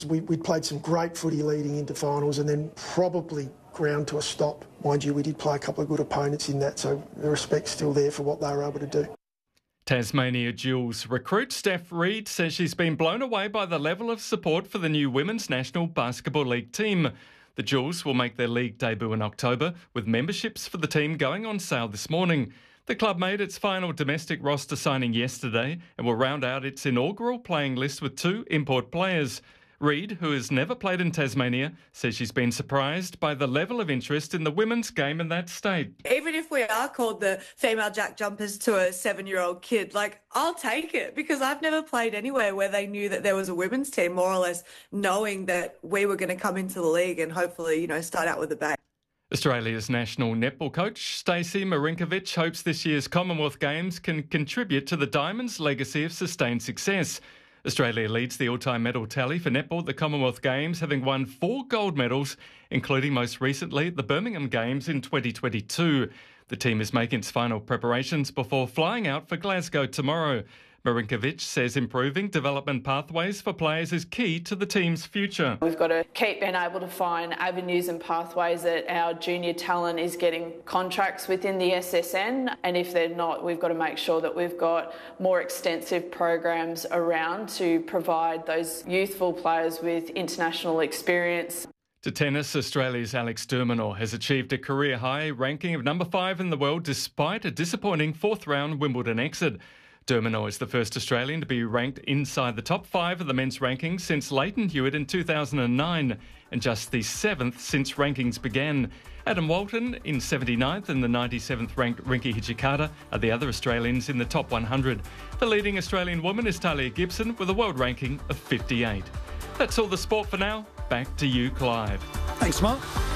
We'd played some great footy leading into finals and then probably ground to a stop. Mind you, we did play a couple of good opponents in that, so the respect's still there for what they were able to do. Tasmania Duels recruit Steph Reid says she's been blown away by the level of support for the new Women's National Basketball League team. The Duels will make their league debut in October, with memberships for the team going on sale this morning. The club made its final domestic roster signing yesterday and will round out its inaugural playing list with 2 import players. Reid, who has never played in Tasmania, says she's been surprised by the level of interest in the women's game in that state. Even if we are called the female jack jumpers to a 7-year-old kid, I'll take it, because I've never played anywhere where they knew that there was a women's team, more or less knowing that we were going to come into the league and hopefully, start out with a bang. Australia's national netball coach, Stacey Marinkovic, hopes this year's Commonwealth Games can contribute to the Diamonds' legacy of sustained success. Australia leads the all-time medal tally for netball at the Commonwealth Games, having won 4 gold medals, including most recently at the Birmingham Games in 2022. The team is making its final preparations before flying out for Glasgow tomorrow. Marinkovic says improving development pathways for players is key to the team's future. We've got to keep being able to find avenues and pathways that our junior talent is getting contracts within the SSN, and if they're not, we've got to make sure that we've got more extensive programs around to provide those youthful players with international experience. To tennis, Australia's Alex de Minaur has achieved a career-high ranking of number 5 in the world despite a disappointing 4th-round Wimbledon exit. De Minaur is the first Australian to be ranked inside the top 5 of the men's rankings since Leighton Hewitt in 2009, and just the 7th since rankings began. Adam Walton in 79th and the 97th ranked Rinky Hijikata are the other Australians in the top 100. The leading Australian woman is Talia Gibson with a world ranking of 58. That's all the sport for now. Back to you, Clive. Thanks, Mark.